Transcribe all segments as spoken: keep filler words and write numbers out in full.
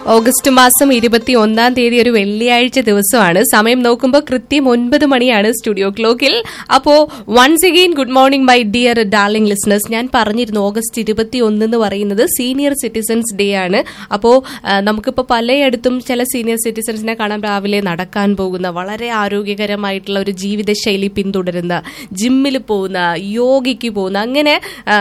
August മാസം ഇരുപത്തി ഒന്നാം തീയതി ഒരു വെള്ളിയാഴ്ച ദിവസമാണ്. സമയം നോക്കുമ്പോൾ കൃത്യം ഒൻപത് മണിയാണ് സ്റ്റുഡിയോ ക്ലോക്കിൽ. അപ്പോ once again good morning my dear darling listeners. ഞാൻ പറഞ്ഞിരുന്നു ഓഗസ്റ്റ് ഇരുപത്തി ഒന്ന് എന്ന് പറയുന്നത് സീനിയർ സിറ്റിസൺസ് ഡേ ആണ്. അപ്പോൾ നമുക്കിപ്പോൾ പലയിടത്തും ചില സീനിയർ സിറ്റിസൺസിനെ കാണാൻ രാവിലെ നടക്കാൻ പോകുന്ന, വളരെ ആരോഗ്യകരമായിട്ടുള്ള ഒരു ജീവിതശൈലി പിന്തുടരുന്ന, ജിമ്മിൽ പോകുന്ന, യോഗയ്ക്ക് പോകുന്ന, അങ്ങനെ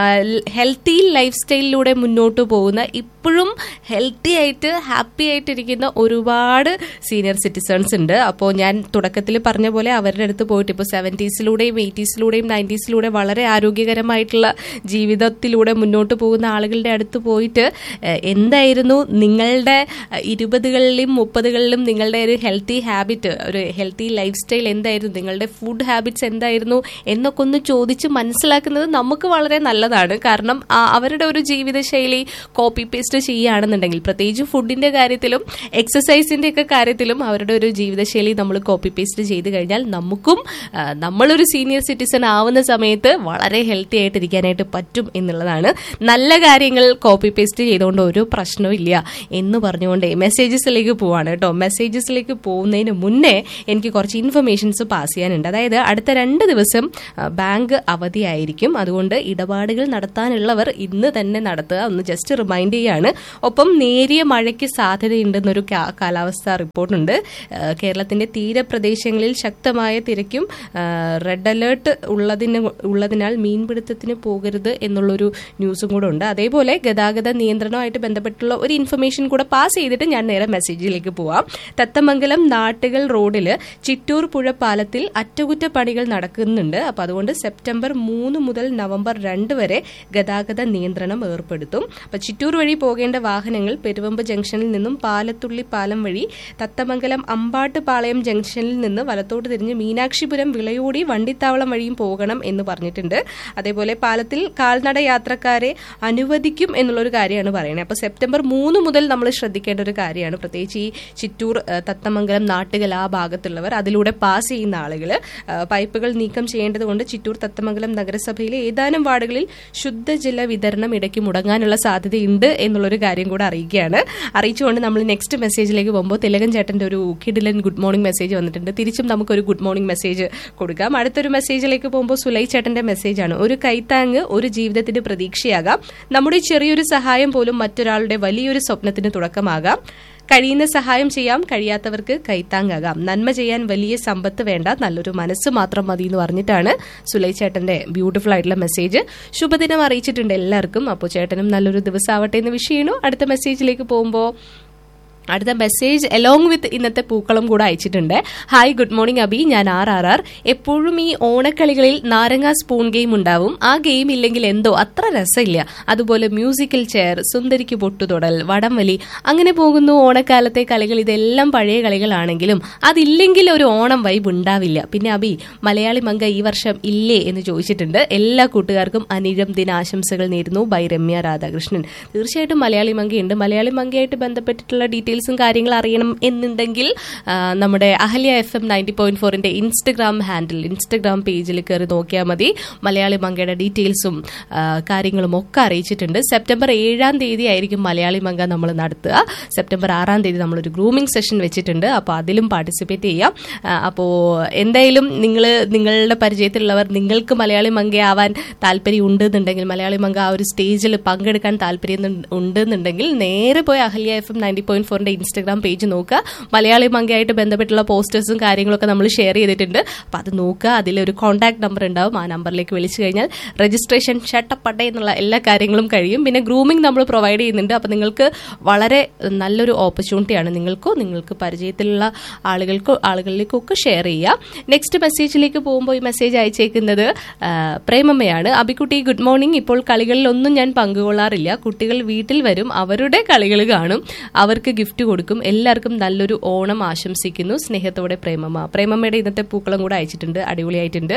ഹെൽത്തി ലൈഫ് സ്റ്റൈലിലൂടെ മുന്നോട്ട് പോകുന്ന, ഇപ്പോഴും ഹെൽത്തി ആയിട്ട് ഹാപ്പി ആയിട്ടിരിക്കുന്ന ഒരുപാട് സീനിയർ സിറ്റിസൺസ് ഉണ്ട്. അപ്പോൾ ഞാൻ തുടക്കത്തിൽ പറഞ്ഞ പോലെ അവരുടെ അടുത്ത് പോയിട്ട് ഇപ്പോൾ സെവൻറ്റീസിലൂടെയും എയ്റ്റീസിലൂടെയും നയൻറ്റീസിലൂടെ വളരെ ആരോഗ്യകരമായിട്ടുള്ള ജീവിതത്തിലൂടെ മുന്നോട്ട് പോകുന്ന ആളുകളുടെ അടുത്ത് പോയിട്ട് എന്തായിരുന്നു നിങ്ങളുടെ ഇരുപതുകളിലും മുപ്പതുകളിലും നിങ്ങളുടെ ഒരു ഹെൽത്തി ഹാബിറ്റ്, ഒരു ഹെൽത്തി ലൈഫ് സ്റ്റൈൽ എന്തായിരുന്നു, നിങ്ങളുടെ ഫുഡ് ഹാബിറ്റ്സ് എന്തായിരുന്നു എന്നൊക്കെ ഒന്ന് ചോദിച്ച് മനസ്സിലാക്കുന്നത് നമുക്ക് വളരെ നല്ലതാണ്. കാരണം അവരുടെ ഒരു ജീവിതശൈലി കോപ്പി പേസ്റ്റ് ചെയ്യുകയാണെന്നുണ്ടെങ്കിൽ, പ്രത്യേകിച്ച് ഫുഡിന്റെ കാര്യത്തിലും എക്സസൈസിന്റെ ഒക്കെ കാര്യത്തിലും അവരുടെ ഒരു ജീവിതശൈലി നമ്മൾ കോപ്പി പേസ്റ്റ് ചെയ്ത് കഴിഞ്ഞാൽ നമുക്കും നമ്മളൊരു സീനിയർ സിറ്റിസൺ ആവുന്ന സമയത്ത് വളരെ ഹെൽത്തി ആയിട്ടിരിക്കാനായിട്ട് പറ്റും എന്നുള്ളതാണ്. നല്ല കാര്യങ്ങൾ കോപ്പി പേസ്റ്റ് ചെയ്തുകൊണ്ട് ഒരു പ്രശ്നവും ഇല്ല എന്ന് പറഞ്ഞുകൊണ്ട് മെസ്സേജസിലേക്ക് പോവാണ് കേട്ടോ. മെസ്സേജസിലേക്ക് പോകുന്നതിന് മുന്നേ എനിക്ക് കുറച്ച് ഇൻഫർമേഷൻസ് പാസ് ചെയ്യാനുണ്ട്. അതായത് അടുത്ത രണ്ട് ദിവസം ബാങ്ക് അവധിയായിരിക്കും. അതുകൊണ്ട് ഇടപാടുകൾ നടത്താനുള്ളവർ ഇന്ന് തന്നെ നടത്തുക. ഒന്ന് ജസ്റ്റ് റിമൈൻഡ് ചെയ്യാണ്. ഒപ്പം നേരിയ മഴയ്ക്ക് സാധ്യതയുണ്ടെന്നൊരു കാലാവസ്ഥാ റിപ്പോർട്ടുണ്ട്. കേരളത്തിന്റെ തീരപ്രദേശങ്ങളിൽ ശക്തമായ തിരക്കും റെഡ് അലേർട്ട് ഉള്ളതിന് ഉള്ളതിനാൽ മീൻപിടുത്തത്തിന് പോകരുത് എന്നുള്ളൊരു ന്യൂസും കൂടെ ഉണ്ട്. അതേപോലെ ഗതാഗത നിയന്ത്രണവുമായിട്ട് ബന്ധപ്പെട്ടുള്ള ഒരു ഇൻഫർമേഷൻ കൂടെ പാസ് ചെയ്തിട്ട് ഞാൻ നേരെ മെസ്സേജിലേക്ക് പോവാം. തത്തമംഗലം നാട്ടുകൾ റോഡില് ചിറ്റൂർ പുഴ പാലത്തിൽ അറ്റകുറ്റപ്പണികൾ നടക്കുന്നുണ്ട്. അപ്പൊ അതുകൊണ്ട് സെപ്റ്റംബർ മൂന്ന് മുതൽ നവംബർ രണ്ട് വരെ ഗതാഗത നിയന്ത്രണം ഏർപ്പെടുത്തും. അപ്പൊ ചിറ്റൂർ വഴി പോകേണ്ട വാഹനങ്ങൾ പെരുവമ്പ് ജംഗ്ഷനിൽ നിന്നും പാലത്തുള്ളി പാലം വഴി തത്തമംഗലം അമ്പാട്ട് പാളയം ജംഗ്ഷനിൽ നിന്ന് വലത്തോട്ട് തിരിഞ്ഞ് മീനാക്ഷിപുരം വിളയോടി വണ്ടിത്താവളം വഴിയും പോകണം എന്ന് പറഞ്ഞിട്ടുണ്ട്. അതേപോലെ പാലത്തിൽ കാൽനട യാത്രക്കാരെ അനുവദിക്കും എന്നുള്ളൊരു കാര്യമാണ് പറയുന്നത്. അപ്പൊ സെപ്റ്റംബർ മൂന്ന് മുതൽ നമ്മൾ ശ്രദ്ധിക്കേണ്ട ഒരു കാര്യമാണ്. പ്രത്യേകിച്ച് ഈ ചിറ്റൂർ തത്തമംഗലം നാട്ടുകൽ ആ ഭാഗത്തുള്ളവർ, അതിലൂടെ പാസ് ചെയ്യുന്ന ആളുകൾ പൈപ്പുകൾ നീക്കം ചെയ്യേണ്ടതുകൊണ്ട് ചിറ്റൂർ തത്തമംഗലം നഗരസഭയിലെ ഏതാനും വാർഡുകളിൽ ശുദ്ധജല വിതരണം ഇടയ്ക്ക് മുടങ്ങാനുള്ള സാധ്യതയുണ്ട് എന്നുള്ളൊരു കാര്യം കൂടെ അറിയിക്കുകയാണ്. അറിയിച്ചുകൊണ്ട് നമ്മൾ നെക്സ്റ്റ് മെസ്സേജിലേക്ക് പോകുമ്പോൾ തിലകൻ ചേട്ടന്റെ ഒരു കിടിലൻ ഗുഡ് മോർണിംഗ് മെസ്സേജ് വന്നിട്ടുണ്ട്. തിരിച്ചും നമുക്കൊരു ഗുഡ് മോർണിംഗ് മെസ്സേജ് കൊടുക്കാം. അടുത്തൊരു മെസ്സേജിലേക്ക് പോകുമ്പോൾ സുലൈ ചേട്ടന്റെ മെസ്സേജാണ്. ഒരു കൈത്താങ് ഒരു ജീവിതത്തിന്റെ പ്രതീക്ഷയാകാം. നമ്മുടെ ചെറിയൊരു സഹായം പോലും മറ്റൊരാളുടെ വലിയൊരു സ്വപ്നത്തിന് തുടക്കമാകാം. കഴിയുന്ന സഹായം ചെയ്യാം, കഴിയാത്തവർക്ക് കൈത്താങ്ങാകാം. നന്മ ചെയ്യാൻ വലിയ സമ്പത്ത് വേണ്ട, നല്ലൊരു മനസ്സ് മാത്രം മതി എന്ന് പറഞ്ഞിട്ടാണ് സുലൈ ചേട്ടന്റെ ബ്യൂട്ടിഫുൾ ആയിട്ടുള്ള മെസ്സേജ്. ശുഭദിനം അറിയിച്ചിട്ടുണ്ട് എല്ലാവർക്കും. അപ്പോൾ ചേട്ടനും നല്ലൊരു ദിവസം ആവട്ടെ എന്ന് വിഷ് ചെയ്യുന്നു. അടുത്ത മെസ്സേജിലേക്ക് പോകുമ്പോൾ അടുത്ത മെസ്സേജ് എലോങ് വിത്ത് ഇന്നത്തെ പൂക്കളം കൂടെ അയച്ചിട്ടുണ്ട്. ഹായ്, ഗുഡ് മോർണിംഗ് അബി, ഞാൻ ആർ ആർ ആർ. എപ്പോഴും ഈ ഓണക്കളികളിൽ നാരങ്ങ സ്പൂൺ ഗെയിം ഉണ്ടാവും. ആ ഗെയിം ഇല്ലെങ്കിൽ എന്തോ അത്ര രസമില്ല. അതുപോലെ മ്യൂസിക്കൽ ചെയർ, സുന്ദരിക്ക് പൊട്ടുതൊടൽ, വടംവലി, അങ്ങനെ പോകുന്നു ഓണക്കാലത്തെ കളികൾ. ഇതെല്ലാം പഴയ കളികളാണെങ്കിലും അതില്ലെങ്കിൽ ഒരു ഓണം വൈബ് ഉണ്ടാവില്ല. പിന്നെ അബി, മലയാളി മങ്ക ഈ വർഷം ഇല്ലേ എന്ന് ചോദിച്ചിട്ടുണ്ട്. എല്ലാ കൂട്ടുകാർക്കും അനിഴം ദിനാശംസകൾ നേരുന്നു. ബൈ രമ്യ രാധാകൃഷ്ണൻ. തീർച്ചയായിട്ടും മലയാളി മങ്കയുണ്ട്. മലയാളി മങ്കയായിട്ട് ബന്ധപ്പെട്ടിട്ടുള്ള ഡീറ്റെയിൽസ് കാര്യങ്ങൾ അറിയണം എന്നുണ്ടെങ്കിൽ നമ്മുടെ Ahalya F M ninety point ഫോറിന്റെ ഇൻസ്റ്റഗ്രാം ഹാൻഡിൽ, ഇൻസ്റ്റഗ്രാം പേജിൽ കയറി നോക്കിയാൽ മതി. മലയാളി മങ്കയുടെ ഡീറ്റെയിൽസും കാര്യങ്ങളും ഒക്കെ അറിയിച്ചിട്ടുണ്ട്. സെപ്റ്റംബർ ഏഴാം തീയതി ആയിരിക്കും മലയാളി മങ്ക നമ്മൾ നടത്തുക. സെപ്റ്റംബർ ആറാം തീയതി നമ്മളൊരു ഗ്രൂമിംഗ് സെഷൻ വെച്ചിട്ടുണ്ട്. അപ്പോൾ അതിലും പാർട്ടിസിപ്പേറ്റ് ചെയ്യാം. അപ്പോൾ എന്തായാലും നിങ്ങൾ നിങ്ങളുടെ പരിചയത്തിലുള്ളവർ, നിങ്ങൾക്ക് മലയാളി മങ്ക ആവാൻ താല്പര്യം ഉണ്ടെന്നുണ്ടെങ്കിൽ, മലയാളി മങ്ക ആ ഒരു സ്റ്റേജിൽ പങ്കെടുക്കാൻ താല്പര്യം ഉണ്ടെന്നുണ്ടെങ്കിൽ നേരെ പോയി Ahalya F M ninety point ഫോറിന്റെ ഇൻസ്റ്റഗ്രാം പേജ് നോക്കുക. മലയാളി മങ്കയായിട്ട് ബന്ധപ്പെട്ടുള്ള പോസ്റ്റേഴ്സും കാര്യങ്ങളൊക്കെ നമ്മൾ ഷെയർ ചെയ്തിട്ടുണ്ട്. അപ്പം അത് നോക്കുക. അതിലൊരു കോൺടാക്ട് നമ്പർ ഉണ്ടാവും. ആ നമ്പറിലേക്ക് വിളിച്ചു കഴിഞ്ഞാൽ രജിസ്ട്രേഷൻ ഷട്ടപ്പട്ട എന്നുള്ള എല്ലാ കാര്യങ്ങളും കഴിയും. പിന്നെ ഗ്രൂമിംഗ് നമ്മൾ പ്രൊവൈഡ് ചെയ്യുന്നുണ്ട്. അപ്പം നിങ്ങൾക്ക് വളരെ നല്ലൊരു ഓപ്പർച്യൂണിറ്റിയാണ്. നിങ്ങൾക്കോ നിങ്ങൾക്ക് പരിചയത്തിലുള്ള ആളുകൾക്കോ ആളുകളിലേക്കൊക്കെ ഷെയർ ചെയ്യുക. നെക്സ്റ്റ് മെസ്സേജിലേക്ക് പോകുമ്പോൾ ഈ മെസ്സേജ് അയച്ചേക്കുന്നത് പ്രേമമ്മയാണ്. അബിക്കുട്ടി, good morning. ഇപ്പോൾ കളികളിലൊന്നും ഞാൻ പങ്കുകൊള്ളാറില്ല. കുട്ടികൾ വീട്ടിൽ വരും, അവരുടെ കളികൾ കാണും, അവർക്ക് ഗിഫ്റ്റ് കൊടുക്കും. എല്ലാവർക്കും നല്ലൊരു ഓണം ആശംസിക്കുന്നു. സ്നേഹത്തോടെ പ്രേമമ്മ. പ്രേമമ്മയുടെ ഇന്നത്തെ പൂക്കളം കൂടെ അയച്ചിട്ടുണ്ട്. അടിപൊളിയായിട്ടുണ്ട്.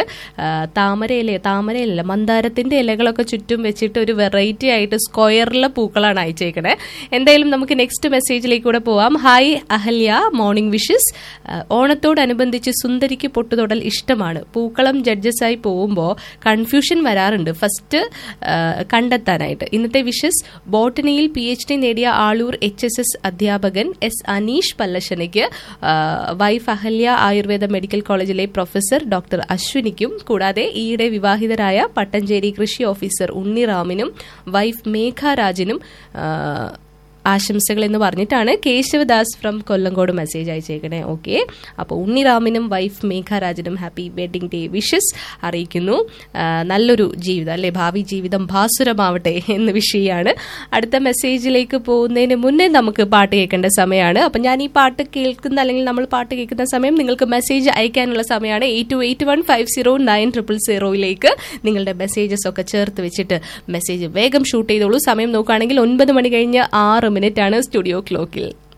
താമരയില താമരയിലല്ല മന്ദാരത്തിന്റെ ഇലകളൊക്കെ ചുറ്റും വെച്ചിട്ട് ഒരു വെറൈറ്റി ആയിട്ട് സ്ക്വയറിലെ പൂക്കളാണ് അയച്ചേക്കണേ. എന്തായാലും നമുക്ക് നെക്സ്റ്റ് മെസ്സേജിലേക്ക് കൂടെ പോവാം. Hi Ahalya, morning wishes. ഓണത്തോടനുബന്ധിച്ച് സുന്ദരിക്ക് പൊട്ടുതൊടൽ ഇഷ്ടമാണ്. പൂക്കളം ജഡ്ജസായി പോകുമ്പോൾ കൺഫ്യൂഷൻ വരാറുണ്ട് ഫസ്റ്റ് കണ്ടെത്താനായിട്ട്. ഇന്നത്തെ വിഷസ് ബോട്ടണിയിൽ പി എച്ച് ഡി നേടിയ ആളൂർ എച്ച് എസ് എസ് അധ്യാപക അധ്യാപകൻ S Aneesh പല്ലശനയ്ക്ക്, wife Ahalya Ayurveda medical കോളേജിലെ പ്രൊഫസർ ഡോക്ടർ അശ്വിനിക്കും, കൂടാതെ ഈയിടെ വിവാഹിതരായ പട്ടഞ്ചേരി കൃഷി ഓഫീസർ ഉണ്ണിറാമിനും വൈഫ് മേഘാരാജിനും ആശംസകൾ എന്ന് പറഞ്ഞിട്ടാണ് Kesavadas from Kollengode message അയച്ചേക്കണേ. Okay, അപ്പോൾ ഉണ്ണിറാമിനും wife മേഘാരാജിനും happy wedding day wishes അറിയിക്കുന്നു. നല്ലൊരു ജീവിതം അല്ലെ, ഭാവി ജീവിതം ഭാസുരമാവട്ടെ എന്ന് വിഷയമാണ്. അടുത്ത മെസ്സേജിലേക്ക് പോകുന്നതിന് മുന്നേ നമുക്ക് പാട്ട് കേൾക്കേണ്ട സമയമാണ്. അപ്പം ഞാൻ ഈ പാട്ട് കേൾക്കുന്ന അല്ലെങ്കിൽ നമ്മൾ പാട്ട് കേൾക്കുന്ന സമയം നിങ്ങൾക്ക് മെസ്സേജ് അയക്കാനുള്ള സമയമാണ്. Eight to eight one five zero nine triple സീറോയിലേക്ക് നിങ്ങളുടെ മെസ്സേജസ് ഒക്കെ ചേർത്ത് വെച്ചിട്ട് മെസ്സേജ് വേഗം ഷൂട്ട് ചെയ്തോളൂ. സമയം നോക്കുകയാണെങ്കിൽ ഒൻപത് മണി കഴിഞ്ഞ് ആറ് മിനിറ്റ് ആണ് സ്റ്റുഡിയോ ക്ലോക്കിൽ.